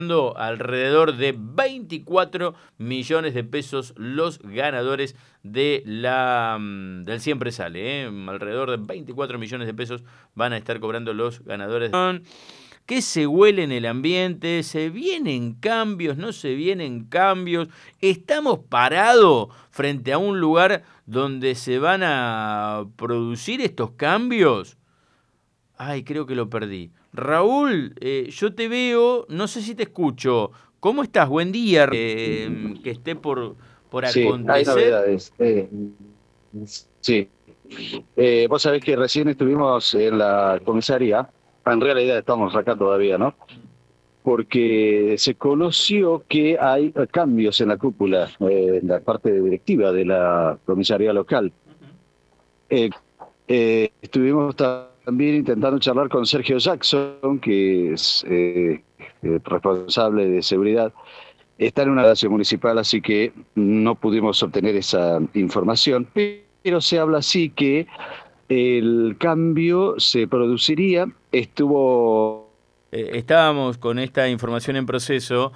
alrededor de 24 millones de pesos los ganadores de del Siempre Sale. Alrededor de 24 millones de pesos van a estar cobrando los ganadores. ¿Qué se huele en el ambiente? ¿Se vienen cambios? ¿No se vienen cambios? ¿Estamos parados frente a un lugar donde se van a producir estos cambios? Ay, creo que lo perdí. Raúl, yo te veo, no sé si te escucho. ¿Cómo estás? Buen día. Que esté por Sí, hay acontecer. novedades. Sí. Vos sabés que recién estuvimos en la comisaría. En realidad estamos acá todavía, ¿no? Porque se conoció que hay cambios en la cúpula, en la parte directiva de la comisaría local. Eh, Estuvimos también intentando charlar con Sergio Jackson, que es responsable de seguridad. Está en una relación municipal, así que no pudimos obtener esa información, pero se habla así que el cambio se produciría, estuvo... Estábamos con esta información en proceso.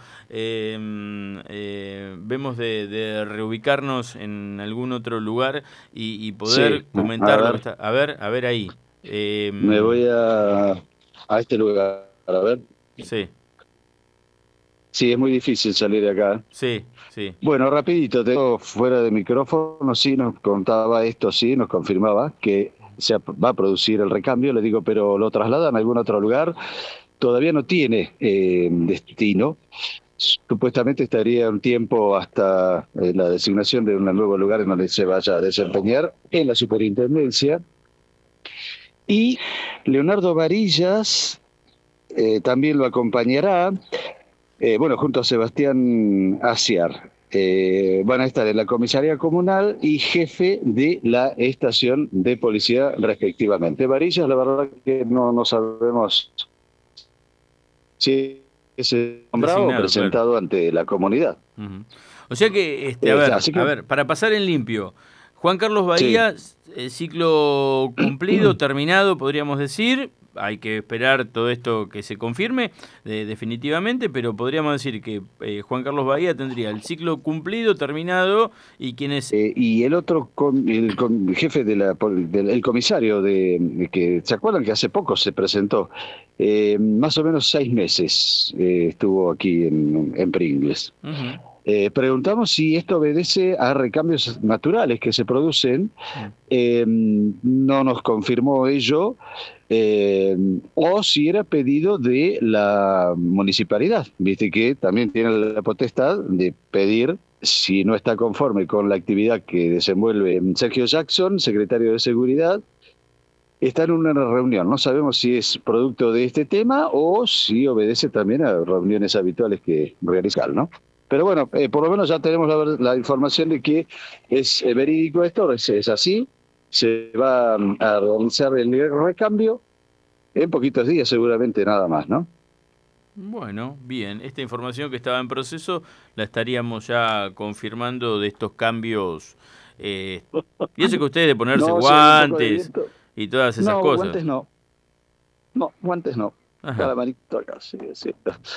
Vemos de reubicarnos en algún otro lugar y Sí, poder a comentar lo que ver, está. A ver ahí. me voy a este lugar, a ver. Sí, Sí, es muy difícil salir de acá. sí, sí. Bueno, rapidito, tengo fuera de micrófono, sí nos contaba esto, sí, nos confirmaba que va a producir el recambio, le digo, pero ¿lo trasladan a algún otro lugar? Todavía no tiene destino. Supuestamente estaría un tiempo hasta la designación de un nuevo lugar en donde se vaya a desempeñar en la superintendencia. Y Leonardo Varillas también lo acompañará, bueno, junto a Sebastián Aciar. Van a estar en la comisaría comunal y jefe de la estación de policía respectivamente. Varillas, la verdad que no sabemos si es nombrado o Designado, claro. presentado ante la comunidad. Ujú. O sea que, Así a que ver, para pasar en limpio, Juan Carlos sí, Bahía, ciclo cumplido, terminado, podríamos decir. Hay que esperar todo esto que se confirme definitivamente, pero podríamos decir que Juan Carlos Bahía tendría el ciclo cumplido, terminado, y quienes... y el otro, jefe el comisario que, ¿se acuerdan que hace poco se presentó? Más o menos 6 meses estuvo aquí en Pringles. Ujú, Preguntamos si esto obedece a recambios naturales que se producen. mm. No nos confirmó ello. eh, o si era pedido de la municipalidad. Viste que también tiene la potestad de pedir, si no está conforme con la actividad que desenvuelve Sergio Jackson, secretario de Seguridad, está en una reunión. No sabemos si es producto de este tema o si obedece también a reuniones habituales que realizar, ¿no? Pero bueno, por lo menos ya tenemos la información de que es verídico esto, es así. Se va a realizar el recambio en poquitos días, seguramente nada más, ¿no? Bueno, bien, esta información que estaba en proceso la estaríamos ya confirmando de estos cambios. eh, y eso que ustedes de ponerse No, si hay un poco de guantes viento. y todas esas No, cosas. guantes no. No, guantes no. Ajá, Cada manito acá, sí, sí.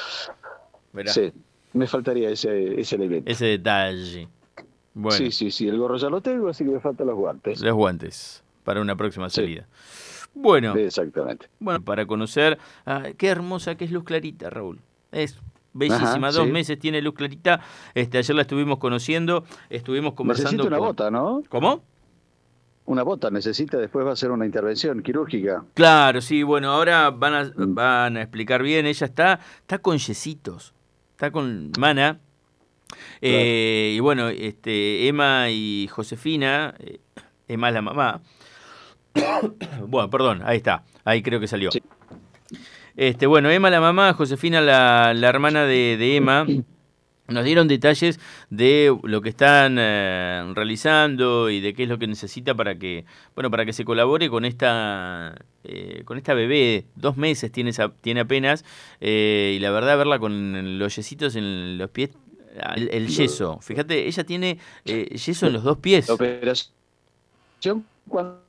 verá, Sí, me faltaría ese elemento. ese detalle. Sí, Bueno, sí, sí, el gorro ya lo tengo, así que me faltan los guantes. los guantes para una próxima Sí, salida. Bueno, exactamente. bueno, para conocer, qué hermosa que es Luz Clarita, Raúl. Es Ajá, bellísima, dos sí. meses tiene Luz Clarita. Ayer la estuvimos conociendo, estuvimos Necesita conversando una con... bota, ¿no? ¿Cómo? Una bota necesita, después va a hacer una intervención quirúrgica. Claro, sí, bueno, ahora Mm, van a explicar bien. Ella está con yesitos, está con mana. claro. Y bueno, Emma y Josefina, Emma es la mamá. Bueno, perdón, ahí está, ahí creo que salió. Sí. Bueno, Emma la mamá, Josefina la hermana de Emma. Nos dieron detalles de lo que están realizando y de qué es lo que necesita para que, bueno, para que se colabore con esta bebé. 2 meses tiene apenas, y la verdad verla con los yesitos en los pies, el Lo- yeso. Fíjate, ella tiene yeso en los dos pies. La operación, ¿cuándo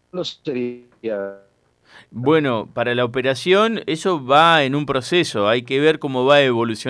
sería? Bueno, para la operación eso va en un proceso, hay que ver cómo va evolucionando.